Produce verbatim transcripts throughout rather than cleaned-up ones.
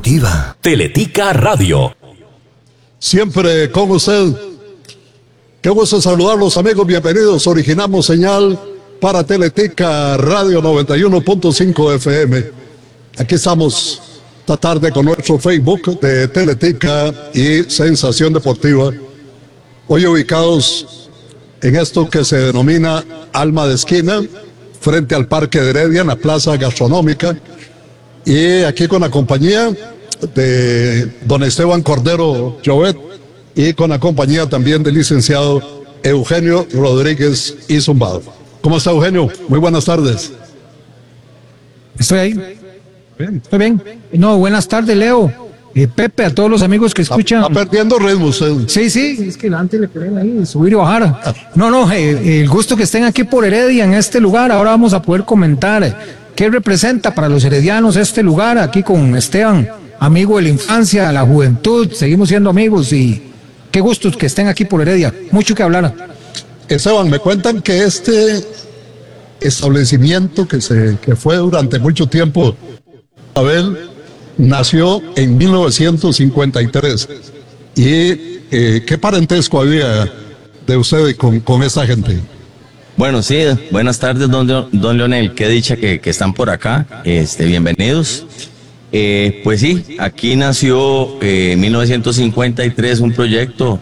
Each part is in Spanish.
informativa. Teletica Radio. Siempre con usted. Qué gusto saludarlos, amigos. Bienvenidos. Originamos señal para Teletica Radio noventa y uno punto cinco F M. Aquí estamos esta tarde con nuestro Facebook de Teletica y Sensación Deportiva. Hoy ubicados en esto que se denomina Alma de Esquina, frente al Parque de Heredia, en la Plaza Gastronómica. Y aquí con la compañía de don Esteban Cordero Llobet y con la compañía también del licenciado Eugenio Rodríguez y Zumbado. ¿Cómo está, Eugenio? Muy buenas tardes. Estoy ahí. Bien. Estoy bien. No, buenas tardes, Leo. Eh, Pepe, a todos los amigos que escuchan. Está perdiendo ritmo usted. Sí, sí, es que antes le ponen ahí subir y bajar. No, no, eh, el gusto que estén aquí por Heredia, en este lugar. Ahora vamos a poder comentar eh, qué representa para los heredianos este lugar, aquí con Esteban, amigo de la infancia, la juventud. Seguimos siendo amigos y qué gusto que estén aquí por Heredia. Mucho que hablar. Esteban, me cuentan que este establecimiento que, se, que fue durante mucho tiempo, Abel, nació en mil novecientos cincuenta y tres. ¿Y eh, qué parentesco había de usted con, con esta gente? Bueno, sí, buenas tardes, don, don Leonel. Qué dicha que, que están por acá. Este, bienvenidos. Eh, pues sí, aquí nació eh, en mil novecientos cincuenta y tres un proyecto,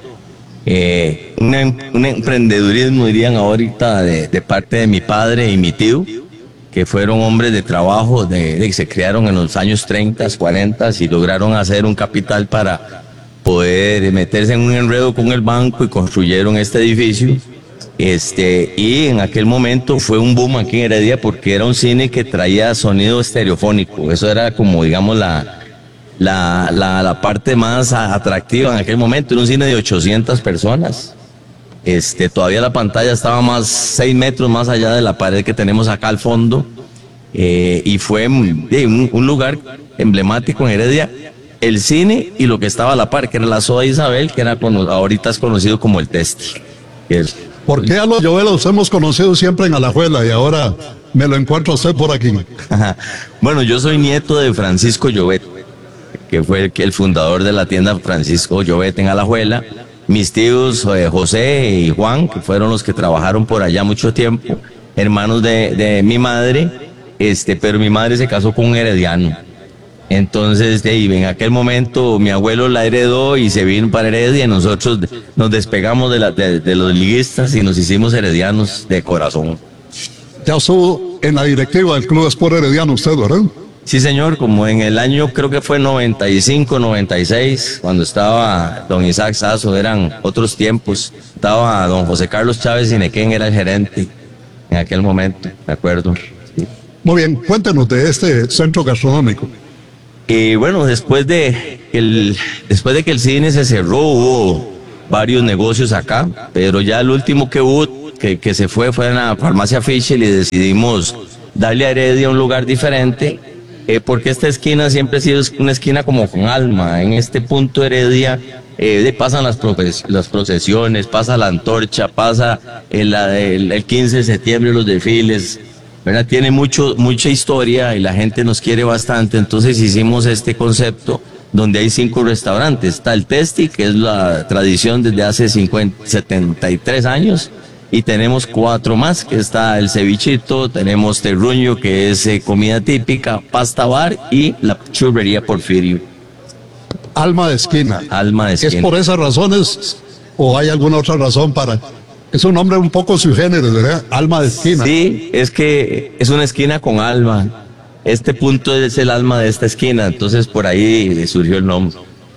eh, un, un emprendedurismo, dirían ahorita, de, de parte de mi padre y mi tío, que fueron hombres de trabajo, de, de, se crearon en los años treinta, cuarenta y lograron hacer un capital para poder meterse en un enredo con el banco y construyeron este edificio. Este, y en aquel momento fue un boom aquí en Heredia porque era un cine que traía sonido estereofónico. Eso era como, digamos, la, la, la, la parte más atractiva en aquel momento. Era un cine de ochocientas personas. Este, todavía la pantalla estaba más seis metros más allá de la pared que tenemos acá al fondo, eh, y fue eh, un, un lugar emblemático en Heredia, el cine y lo que estaba a la par, que era la Soda Isabel, que era cono, ahorita es conocido como el Testi. El, ¿Por qué a los Llobet los hemos conocido siempre en Alajuela y ahora me lo encuentro a usted por aquí? Bueno, yo soy nieto de Francisco Llobet, que fue el, el fundador de la tienda Francisco Llobet en Alajuela. Mis tíos eh, José y Juan, que fueron los que trabajaron por allá mucho tiempo, hermanos de, de mi madre, este, pero mi madre se casó con un herediano. Entonces, de ahí, en aquel momento mi abuelo la heredó y se vino para Heredia y nosotros nos despegamos de, la, de, de los liguistas y nos hicimos heredianos de corazón. Ya estuvo en la directiva del Club Sport Herediano usted, ¿verdad? Sí, señor, como en el año, creo que fue noventa y cinco, noventa y seis, cuando estaba don Isaac Sazo, eran otros tiempos. Estaba don José Carlos Chávez Inequén, era el gerente en aquel momento, ¿de acuerdo? Sí. Muy bien, cuéntenos de este centro gastronómico. Y bueno, después de, el, después de que el cine se cerró, hubo varios negocios acá, pero ya el último que hubo, que, que se fue, fue en la farmacia Fischel y decidimos darle a Heredia un lugar diferente. Eh, porque esta esquina siempre ha sido una esquina como con alma. En este punto Heredia eh, pasan las, las procesiones, pasa la antorcha, pasa el, el, el quince de septiembre los desfiles, ¿verdad? Tiene mucho, mucha historia y la gente nos quiere bastante. Entonces hicimos este concepto donde hay cinco restaurantes. Está el Testi, que es la tradición desde hace cincuenta, setenta y tres años. Y tenemos cuatro más, que está el cevichito, tenemos terruño, que es eh, comida típica, pasta bar y la churrería Porfirio. Alma de esquina. Alma de esquina. ¿Es por esas razones o hay alguna otra razón para...? Es un nombre un poco sui generis, ¿verdad? Alma de esquina. Sí, es que es una esquina con alma. Este punto es el alma de esta esquina, entonces por ahí surgió el nombre.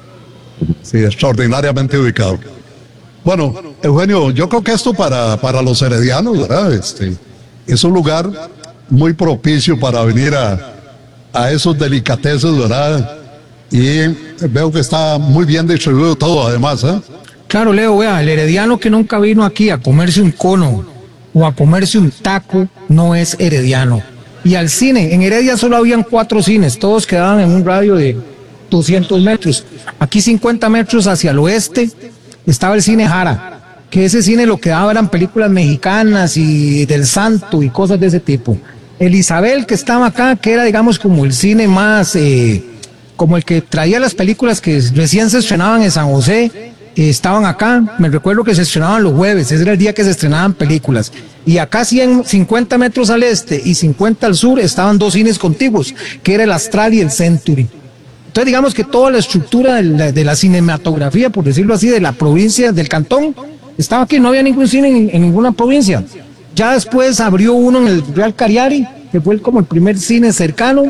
Sí, extraordinariamente ubicado. Bueno, Eugenio, yo creo que esto para, para los heredianos, ¿verdad? Este, es un lugar muy propicio para venir a, a esos delicateces, ¿verdad? Y veo que está muy bien distribuido todo, además, ¿eh? Claro, Leo, vea, el herediano que nunca vino aquí a comerse un cono o a comerse un taco no es herediano. Y al cine, en Heredia solo habían cuatro cines, todos quedaban en un radio de doscientos metros. Aquí cincuenta metros hacia el oeste estaba el cine Jara, que ese cine lo que daba eran películas mexicanas y del Santo y cosas de ese tipo. El Isabel, que estaba acá, que era, digamos, como el cine más eh, como el que traía las películas que recién se estrenaban en San José, eh, estaban acá. Me recuerdo que se estrenaban los jueves, ese era el día que se estrenaban películas. Y acá cien, cincuenta metros al este y cincuenta al sur estaban dos cines contiguos, que era el Astral y el Century. Entonces digamos que toda la estructura de la, de la cinematografía, por decirlo así, de la provincia, del cantón, estaba aquí, no había ningún cine en, en ninguna provincia. Ya después abrió uno en el Real Cariari, que fue como el primer cine cercano,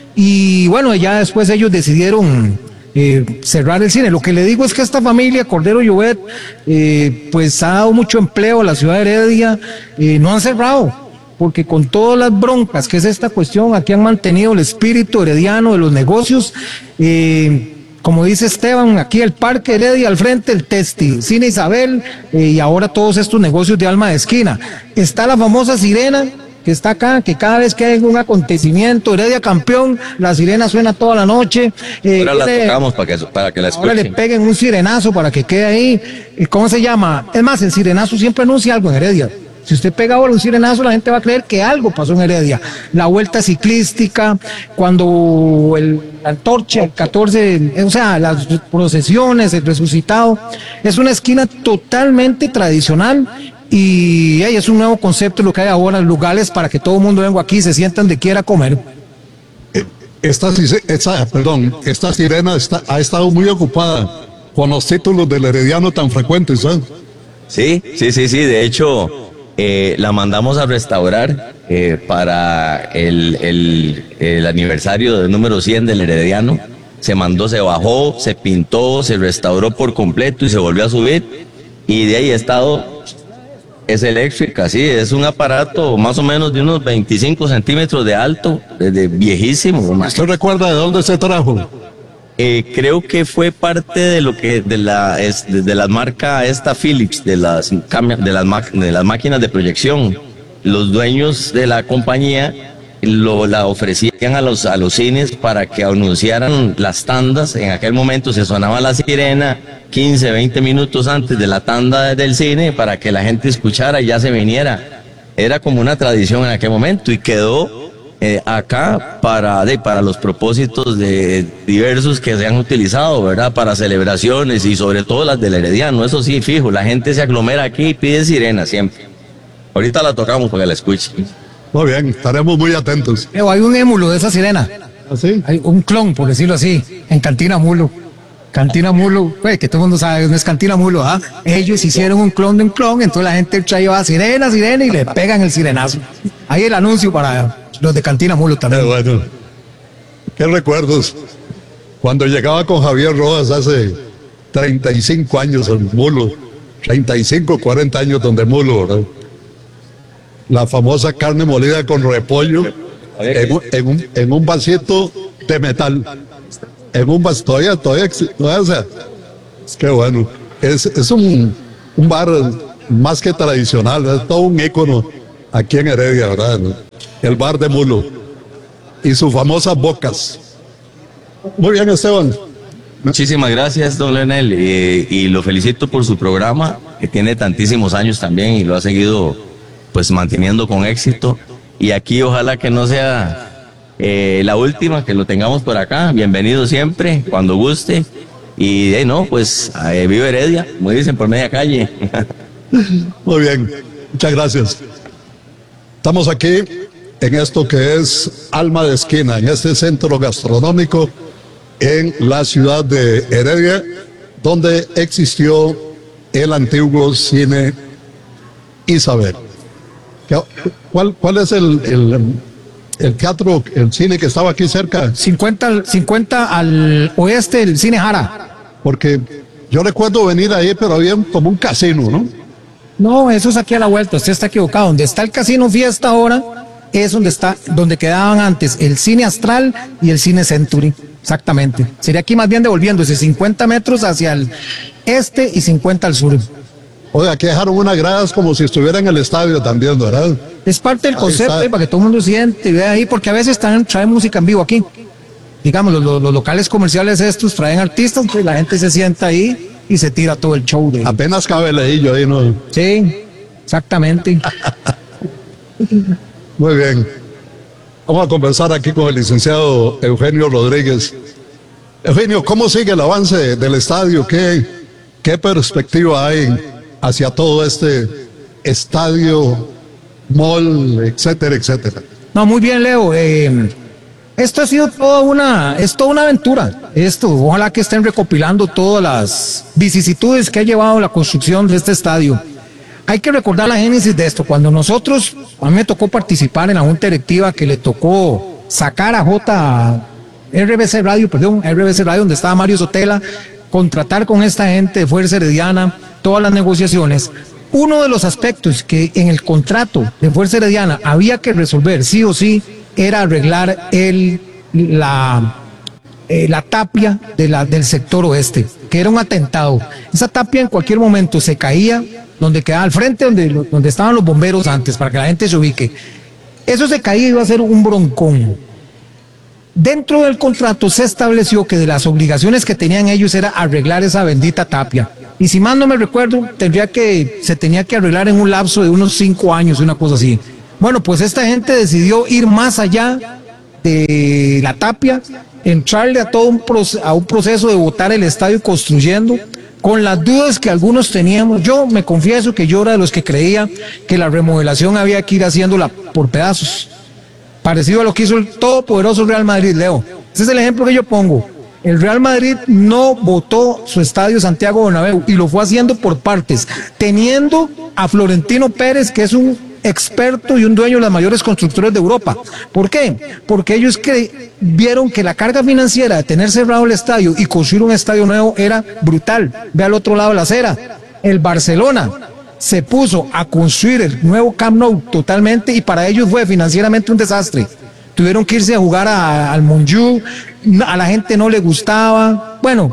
y bueno, ya después ellos decidieron eh, cerrar el cine. Lo que le digo es que esta familia, Cordero Llobet, eh, pues ha dado mucho empleo a la ciudad de Heredia, eh, no han cerrado, porque con todas las broncas que es esta cuestión, aquí han mantenido el espíritu herediano de los negocios. Eh, como dice Esteban, aquí el Parque Heredia, al frente el Testi, Cine Isabel, eh, y ahora todos estos negocios de alma de esquina. Está la famosa sirena, que está acá, que cada vez que hay un acontecimiento, Heredia campeón, la sirena suena toda la noche. Eh, ahora la le, tocamos para que, para que la escuchen. Ahora le peguen un sirenazo para que quede ahí. ¿Cómo se llama? Es más, el sirenazo siempre anuncia algo en Heredia. Si usted pega ahora un sirenazo, la gente va a creer que algo pasó en Heredia. La vuelta ciclística, cuando el, la antorcha, el catorce, o sea, las procesiones, el resucitado. Es una esquina totalmente tradicional y hey, es un nuevo concepto lo que hay ahora, lugares para que todo el mundo venga aquí y se sienta donde quiera comer. Esta, esta, perdón, esta sirena está, ha estado muy ocupada con los títulos del Herediano tan frecuentes, ¿eh? Sí, sí, sí, sí, de hecho... Eh, la mandamos a restaurar eh, para el, el, el aniversario del número cien del Herediano. Se mandó, se bajó, se pintó, se restauró por completo y se volvió a subir. Y de ahí ha estado, es eléctrica, sí, es un aparato más o menos de unos veinticinco centímetros de alto, de, de viejísimo. ¿Usted recuerda de dónde se trajo? Eh, creo que fue parte de lo que de la es, de, de la marca esta Philips, de las de las de las máquinas de proyección. Los dueños de la compañía lo la ofrecían a los a los cines para que anunciaran las tandas. En aquel momento se sonaba la sirena quince, veinte minutos antes de la tanda del cine para que la gente escuchara y ya se viniera. Era como una tradición en aquel momento y quedó Eh, acá para, de, para los propósitos de diversos que se han utilizado, ¿verdad? Para celebraciones y sobre todo las del Herediano, eso sí, fijo, la gente se aglomera aquí y pide sirena siempre. Ahorita la tocamos para que la escuchen. Muy bien, estaremos muy atentos. Pero hay un émulo de esa sirena. ¿Así? Hay un clon, por decirlo así, en Cantina Mulo. Cantina Mulo, pues, que todo el mundo sabe, no es Cantina Mulo, ¿ah? Ellos hicieron un clon de un clon, entonces la gente traía sirena, sirena y le pegan el sirenazo. Ahí el anuncio para los de Cantina Mulo también. Qué bueno. Qué recuerdos. Cuando llegaba con Javier Rojas hace treinta y cinco años al Mulo, treinta y cinco, cuarenta años donde Mulo, ¿verdad? La famosa carne molida con repollo en un, en un, en un vasito de metal. En un vasito, todavía, todavía, todavía, o sea, es que bueno. Es, es un, un bar más que tradicional, es todo un ícono aquí en Heredia, ¿verdad? El bar de Mulo y sus famosas bocas. Muy bien, Esteban. Muchísimas gracias, don Leonel, y, y lo felicito por su programa, que tiene tantísimos años también y lo ha seguido pues manteniendo con éxito. Y aquí ojalá que no sea eh, la última, que lo tengamos por acá. Bienvenido siempre, cuando guste. Y eh, no, pues eh, viva Heredia, como dicen, por media calle. Muy bien, muchas gracias. Estamos aquí en esto que es Alma de Esquina, en este centro gastronómico en la ciudad de Heredia, donde existió el antiguo cine Isabel. ¿Cuál, cuál es el, el, el teatro, el cine que estaba aquí cerca? cincuenta, cincuenta al oeste del cine Jara. Porque yo recuerdo venir ahí, pero había como un casino, ¿no? No, eso es aquí a la vuelta, usted está equivocado. Donde está el Casino Fiesta ahora es donde está, donde quedaban antes el cine Astral y el cine Century. Exactamente. Sería aquí más bien devolviéndose cincuenta metros hacia el este y cincuenta al sur. Oye, aquí dejaron unas gradas como si estuviera en el estadio también, ¿verdad? Es parte del concepto, eh, para que todo el mundo siente y vea ahí, porque a veces también traen música en vivo aquí. Digamos, los, los, los locales comerciales estos traen artistas, pues la gente se sienta ahí y se tira todo el show. De... Apenas cabe leillo ahí, ¿no? Sí, exactamente. Muy bien. Vamos a conversar aquí con el licenciado Eugenio Rodríguez, Eugenio, ¿cómo sigue el avance del estadio? ¿Qué, qué perspectiva hay hacia todo este estadio, mall, etcétera, etcétera? No, muy bien, Leo. Eh, esto ha sido toda una, es toda una aventura. Esto, ojalá que estén recopilando todas las vicisitudes que ha llevado la construcción de este estadio. Hay que recordar la génesis de esto. Cuando nosotros, a mí me tocó participar en la junta directiva que le tocó sacar a J R B C Radio, perdón, R B C Radio, donde estaba Mario Sotela, contratar con esta gente de Fuerza Herediana, todas las negociaciones. Uno de los aspectos que en el contrato de Fuerza Herediana había que resolver sí o sí era arreglar el, la, eh, la tapia de la, del sector oeste, que era un atentado. Esa tapia en cualquier momento se caía, donde quedaba al frente, donde, donde estaban los bomberos antes, para que la gente se ubique. Eso se caía y iba a ser un broncón. Dentro del contrato se estableció que de las obligaciones que tenían ellos era arreglar esa bendita tapia. Y si más no me recuerdo, tendría que, se tenía que arreglar en un lapso de unos cinco años, una cosa así. Bueno, pues esta gente decidió ir más allá de la tapia, entrarle a todo un, proce- a un proceso de botar el estadio construyendo, con las dudas que algunos teníamos. Yo me confieso que yo era de los que creía que la remodelación había que ir haciéndola por pedazos, parecido a lo que hizo el todopoderoso Real Madrid, Leo. Ese es el ejemplo que yo pongo. El Real Madrid no botó su estadio Santiago Bernabéu y lo fue haciendo por partes, teniendo a Florentino Pérez, que es un experto y un dueño de las mayores constructoras de Europa. ¿Por qué? Porque ellos que vieron que la carga financiera de tener cerrado el estadio y construir un estadio nuevo era brutal. Ve al otro lado de la acera. El Barcelona se puso a construir el nuevo Camp Nou totalmente y para ellos fue financieramente un desastre. Tuvieron que irse a jugar a, al Montjuic, a la gente no le gustaba. Bueno,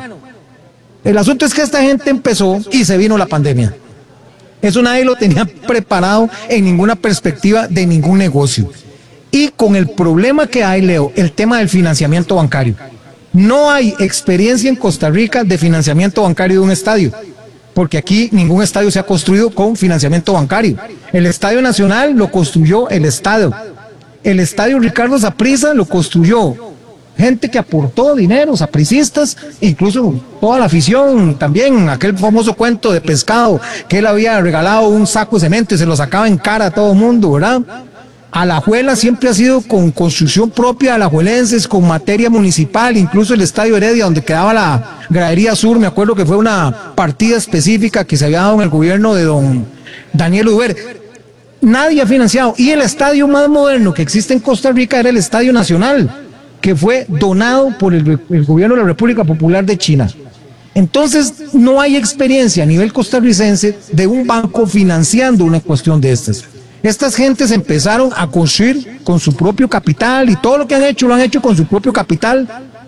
el asunto es que esta gente empezó y se vino la pandemia. Eso nadie lo tenía preparado en ninguna perspectiva de ningún negocio. Y con el problema que hay, Leo, el tema del financiamiento bancario. No hay experiencia en Costa Rica de financiamiento bancario de un estadio, porque aquí ningún estadio se ha construido con financiamiento bancario. El Estadio Nacional lo construyó el Estado. El Estadio Ricardo Saprissa lo construyó gente que aportó dinero, sapricistas, incluso toda la afición también, aquel famoso cuento de Pescado, que él había regalado un saco de cemento y se lo sacaba en cara a todo el mundo, ¿verdad? Alajuela siempre ha sido con construcción propia, alajuelenses, con materia municipal, incluso el Estadio Heredia, donde quedaba la gradería sur, me acuerdo que fue una partida específica que se había dado en el gobierno de don Daniel Uber. Nadie ha financiado, y el estadio más moderno que existe en Costa Rica era el Estadio Nacional, que fue donado por el, el gobierno de la República Popular de China. Entonces, no hay experiencia a nivel costarricense de un banco financiando una cuestión de estas. Estas gentes empezaron a construir con su propio capital y todo lo que han hecho lo han hecho con su propio capital.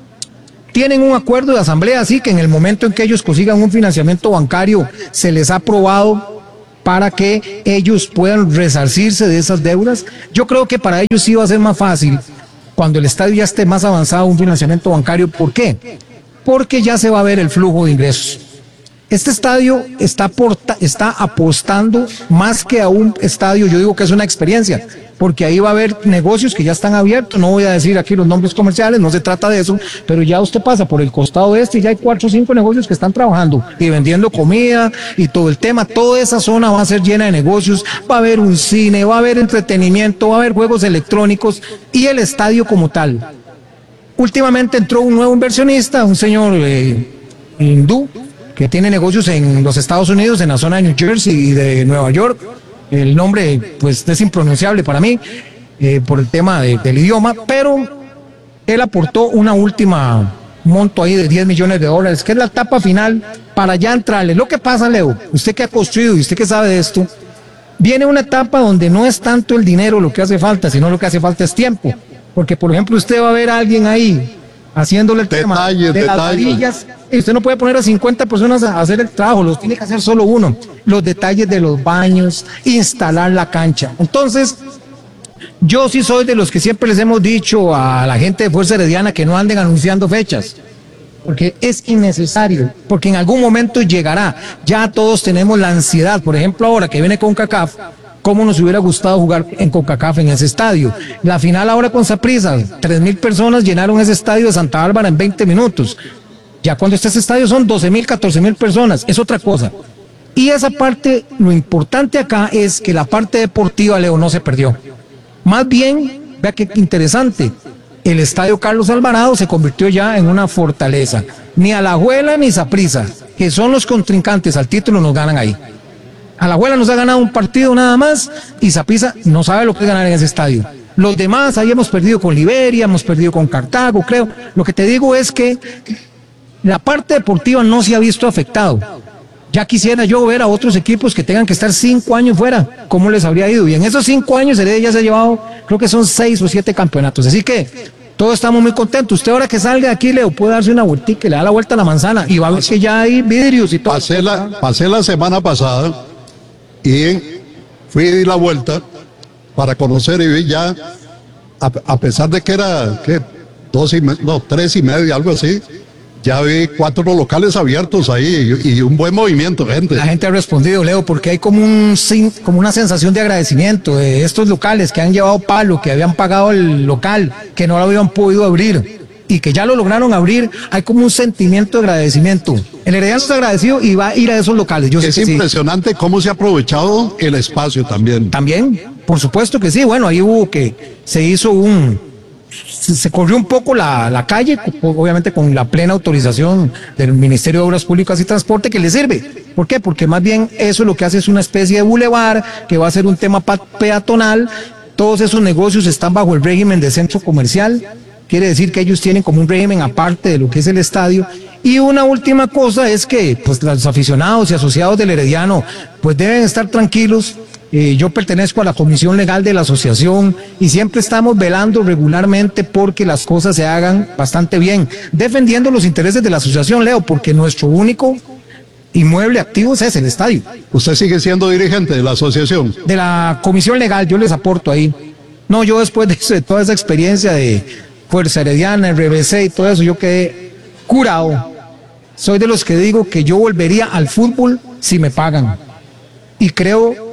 Tienen un acuerdo de asamblea, así que en el momento en que ellos consigan un financiamiento bancario se les ha aprobado para que ellos puedan resarcirse de esas deudas. Yo creo que para ellos sí va a ser más fácil cuando el estadio ya esté más avanzado un financiamiento bancario. ¿Por qué? Porque ya se va a ver el flujo de ingresos. Este estadio está, porta, está apostando más que a un estadio, yo digo que es una experiencia, porque ahí va a haber negocios que ya están abiertos, no voy a decir aquí los nombres comerciales, no se trata de eso, pero ya usted pasa por el costado este y ya hay cuatro o cinco negocios que están trabajando y vendiendo comida y todo el tema, toda esa zona va a ser llena de negocios, va a haber un cine, va a haber entretenimiento, va a haber juegos electrónicos y el estadio como tal. Últimamente entró un nuevo inversionista, un señor eh, hindú, que tiene negocios en los Estados Unidos, en la zona de New Jersey y de Nueva York. El nombre pues es impronunciable para mí eh, por el tema de, del idioma, pero él aportó una última monto ahí de diez millones de dólares, que es la etapa final para ya entrarle. Lo que pasa, Leo, usted que ha construido y usted que sabe de esto, viene una etapa donde no es tanto el dinero lo que hace falta, sino lo que hace falta es tiempo, porque por ejemplo usted va a ver a alguien ahí haciéndole el detalles, tema de detalles. las varillas, y usted no puede poner a cincuenta personas a hacer el trabajo, los tiene que hacer solo uno. Los detalles de los baños, instalar la cancha. Entonces, yo sí soy de los que siempre les hemos dicho a la gente de Fuerza Herediana que no anden anunciando fechas, porque es innecesario, porque en algún momento llegará. Ya todos tenemos la ansiedad, por ejemplo ahora que viene CONCACAF, cómo nos hubiera gustado jugar en CONCACAF en ese estadio. La final ahora con Saprissa, tres mil personas llenaron ese estadio de Santa Bárbara en veinte minutos. Ya cuando está ese estadio son doce mil, catorce mil personas, es otra cosa. Y esa parte, lo importante acá es que la parte deportiva, Leo, no se perdió. Más bien, vea qué interesante, el estadio Carlos Alvarado se convirtió ya en una fortaleza. Ni Alajuela ni Saprissa, que son los contrincantes al título, nos ganan ahí. Alajuela nos ha ganado un partido nada más y Saprissa no sabe lo que es ganar en ese estadio. Los demás, ahí hemos perdido con Liberia, hemos perdido con Cartago, creo. Lo que te digo es que la parte deportiva no se ha visto afectado. Ya quisiera yo ver a otros equipos que tengan que estar cinco años fuera, cómo les habría ido. Y en esos cinco años Heredia ya se ha llevado, creo que son seis o siete campeonatos. Así que todos estamos muy contentos. Usted ahora que salga de aquí, Leo, puede darse una vueltica, le da la vuelta a la manzana y va a ver que ya hay vidrios y todo. Pasé la, pasé la semana pasada y fui y di la vuelta para conocer y vi ya, a, a pesar de que era, ¿qué? Dos y me, no, tres y media, algo así. Ya vi cuatro locales abiertos ahí y, y un buen movimiento, gente. La gente ha respondido, Leo, porque hay como un como una sensación de agradecimiento de estos locales que han llevado palo, que habían pagado el local, que no lo habían podido abrir y que ya lo lograron abrir. Hay como un sentimiento de agradecimiento. El Herediano está agradecido y va a ir a esos locales. Yo es sé que impresionante sí. Cómo se ha aprovechado el espacio también. También, por supuesto que sí. Bueno, ahí hubo que se hizo un... se corrió un poco la, la calle, obviamente con la plena autorización del Ministerio de Obras Públicas y Transporte, que le sirve. ¿Por qué? Porque más bien eso lo que hace es una especie de bulevar, que va a ser un tema peatonal. Todos esos negocios están bajo el régimen de centro comercial, quiere decir que ellos tienen como un régimen aparte de lo que es el estadio. Y una última cosa es que pues los aficionados y asociados del Herediano pues deben estar tranquilos. Eh, yo pertenezco a la comisión legal de la asociación y siempre estamos velando regularmente porque las cosas se hagan bastante bien, defendiendo los intereses de la asociación, Leo, porque nuestro único inmueble activo es el estadio. ¿Usted sigue siendo dirigente de la asociación? De la comisión legal, yo les aporto ahí. No, yo después de, eso, de toda esa experiencia de Fuerza Herediana, R B C y todo eso, yo quedé curado. Soy de los que digo que yo volvería al fútbol si me pagan. Y creo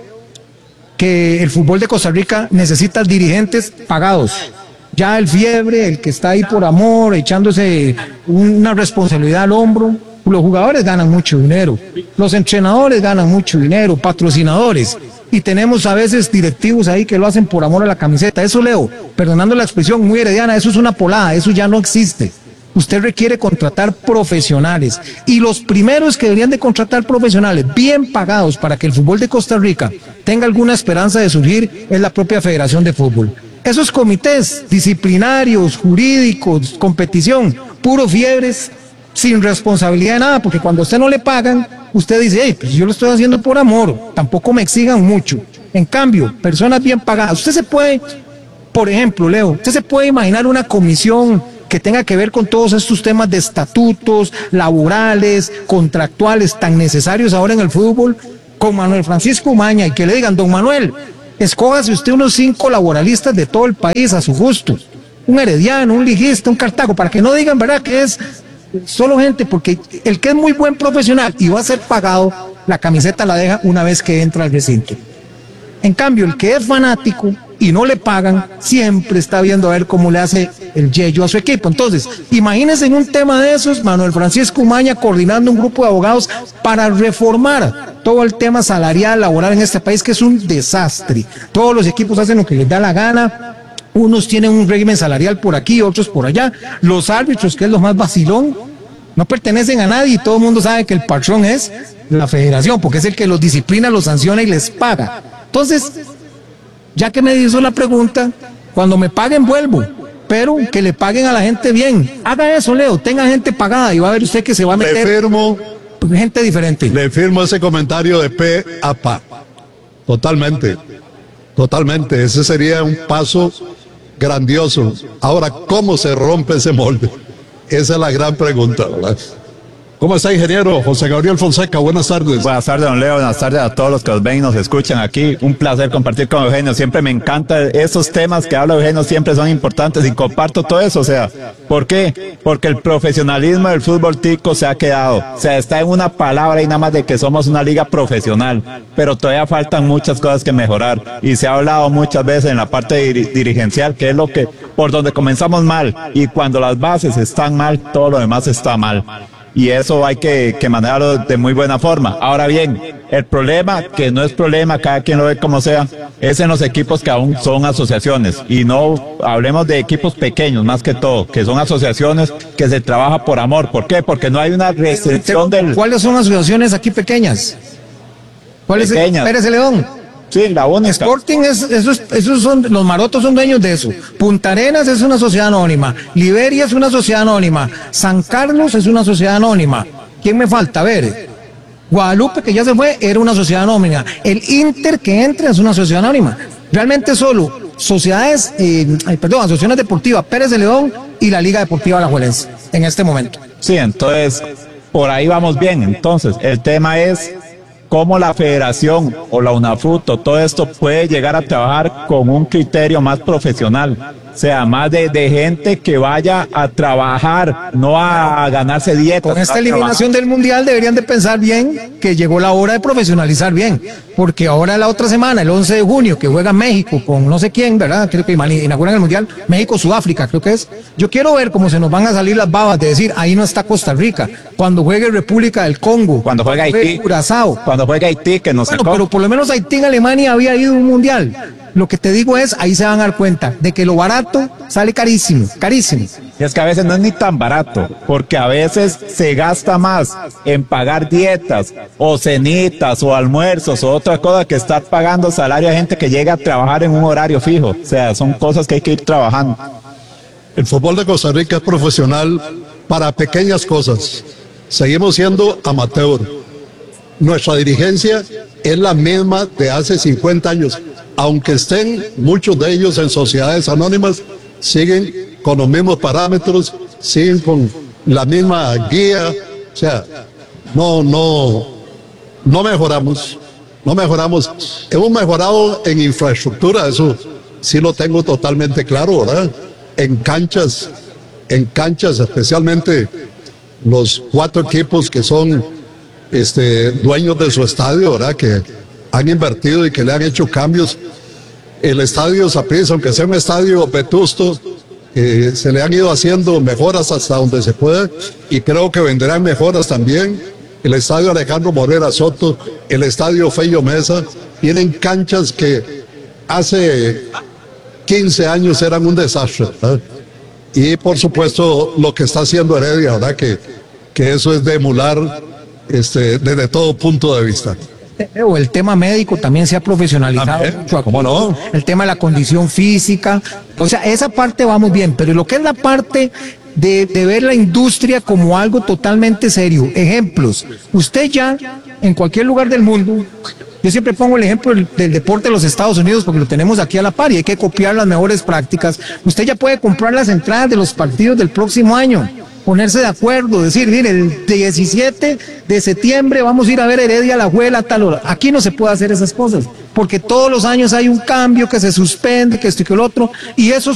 que el fútbol de Costa Rica necesita dirigentes pagados. Ya el Fiebre, el que está ahí por amor, echándose una responsabilidad al hombro. Los jugadores ganan mucho dinero, los entrenadores ganan mucho dinero, patrocinadores. Y tenemos a veces directivos ahí que lo hacen por amor a la camiseta. Eso, Leo, perdonando la expresión muy herediana, eso es una polada, eso ya no existe. Usted requiere contratar profesionales y los primeros que deberían de contratar profesionales bien pagados para que el fútbol de Costa Rica tenga alguna esperanza de surgir es la propia Federación de Fútbol. Esos comités disciplinarios, jurídicos, competición, puro fiebres, sin responsabilidad de nada, porque cuando a usted no le pagan, usted dice, hey, pues yo lo estoy haciendo por amor, tampoco me exigan mucho. En cambio, personas bien pagadas, usted se puede, por ejemplo, Leo, usted se puede imaginar una comisión que tenga que ver con todos estos temas de estatutos, laborales, contractuales, tan necesarios ahora en el fútbol, con Manuel Francisco Umaña, y que le digan, don Manuel, escójase usted unos cinco laboralistas de todo el país a su gusto, un herediano, un liguista, un Cartago, para que no digan, ¿verdad?, que es solo gente, porque el que es muy buen profesional y va a ser pagado, la camiseta la deja una vez que entra al recinto. En cambio, el que es fanático y no le pagan, siempre está viendo a ver cómo le hace el yello a su equipo. Entonces, imagínense en un tema de esos, Manuel Francisco Umaña coordinando un grupo de abogados para reformar todo el tema salarial, laboral en este país, que es un desastre. Todos los equipos hacen lo que les da la gana. Unos tienen un régimen salarial por aquí, otros por allá. Los árbitros, que es lo más vacilón, no pertenecen a nadie y todo el mundo sabe que el patrón es la federación, porque es el que los disciplina, los sanciona y les paga. Entonces, ya que me hizo la pregunta, cuando me paguen vuelvo, pero que le paguen a la gente bien. Haga eso, Leo, tenga gente pagada y va a ver usted que se va a meter le firmo, gente diferente. Le firmo ese comentario de pe a pa. Totalmente, totalmente. Ese sería un paso grandioso. Ahora, ¿cómo se rompe ese molde? Esa es la gran pregunta, ¿verdad? ¿Cómo está, ingeniero José Gabriel Fonseca? Buenas tardes. Buenas tardes, don Leo. Buenas tardes a todos los que nos ven y nos escuchan aquí. Un placer compartir con Eugenio. Siempre me encanta esos temas que habla Eugenio, siempre son importantes y comparto todo eso. O sea, ¿por qué? Porque el profesionalismo del fútbol tico se ha quedado. O sea, está en una palabra y nada más de que somos una liga profesional. Pero todavía faltan muchas cosas que mejorar. Y se ha hablado muchas veces en la parte dir- dirigencial, que es lo que, por donde comenzamos mal. Y cuando las bases están mal, todo lo demás está mal. Y eso hay que, que manejarlo de muy buena forma. Ahora bien, el problema, que no es problema, cada quien lo ve como sea, es en los equipos que aún son asociaciones. Y no hablemos de equipos pequeños, más que todo, que son asociaciones que se trabaja por amor. ¿Por qué? Porque no hay una restricción del... ¿Cuáles son asociaciones aquí pequeñas? ¿Cuáles? Pequeñas. Pérez Celedón. Sí, la única. Sporting, es, esos, esos son, los marotos son dueños de eso. Punta Arenas es una sociedad anónima. Liberia es una sociedad anónima. San Carlos es una sociedad anónima. ¿Quién me falta? A ver. Guadalupe, que ya se fue, era una sociedad anónima. El Inter que entra es una sociedad anónima. Realmente solo sociedades, eh, ay, perdón, asociaciones deportivas, Pérez Celedón y la Liga Deportiva Alajuelense en este momento. Sí, entonces, por ahí vamos bien. Entonces, el tema es cómo la federación o la UNAFUT o todo esto puede llegar a trabajar con un criterio más profesional, o sea, más de, de gente que vaya a trabajar, no a ganarse dietas. Con esta eliminación del Mundial deberían de pensar bien que llegó la hora de profesionalizar bien, porque ahora la otra semana, el once de junio, que juega México con no sé quién, ¿verdad? Creo que inauguran el Mundial, México-Sudáfrica, creo que es. Yo quiero ver cómo se nos van a salir las babas de decir, ahí no está Costa Rica, cuando juegue República del Congo, Cuando juega Haití, Curazao. cuando juega Haití, que nos Bueno, sacó. pero por lo menos Haití en Alemania había ido a un Mundial. Lo que te digo es, ahí se van a dar cuenta de que lo barato sale carísimo, carísimo. Y es que a veces no es ni tan barato, porque a veces se gasta más en pagar dietas, o cenitas, o almuerzos, o otra cosa que estar pagando salario a gente que llega a trabajar en un horario fijo. O sea, son cosas que hay que ir trabajando. El fútbol de Costa Rica es profesional para pequeñas cosas. Seguimos siendo amateur. Nuestra dirigencia es la misma de hace cincuenta años. Aunque estén muchos de ellos en sociedades anónimas, siguen con los mismos parámetros, siguen con la misma guía. O sea, no, no, no mejoramos, no mejoramos. Hemos mejorado en infraestructura, eso sí lo tengo totalmente claro, ¿verdad? En canchas, en canchas, especialmente los cuatro equipos que son este, dueños de su estadio, ¿verdad? Que han invertido y que le han hecho cambios. El estadio Saprissa, aunque sea un estadio vetusto, eh, se le han ido haciendo mejoras hasta donde se puede y creo que vendrán mejoras también. El estadio Alejandro Morera Soto, el estadio Feyo Mesa, tienen canchas que hace quince años eran un desastre, ¿verdad? Y por supuesto lo que está haciendo Heredia, ¿verdad? Que, que eso es de emular este, desde todo punto de vista. O el tema médico también se ha profesionalizado Ver, mucho aquí. ¿cómo no? El tema de la condición física, o sea, esa parte va muy bien, pero lo que es la parte de, de ver la industria como algo totalmente serio. Ejemplos, usted ya en cualquier lugar del mundo, yo siempre pongo el ejemplo del, del deporte de los Estados Unidos porque lo tenemos aquí a la par y hay que copiar las mejores prácticas. Usted ya puede comprar las entradas de los partidos del próximo año, ponerse de acuerdo, decir, mire, el diecisiete de septiembre vamos a ir a ver Heredia La Juela a tal hora. Aquí no se puede hacer esas cosas, porque todos los años hay un cambio que se suspende, que esto y que el otro, y eso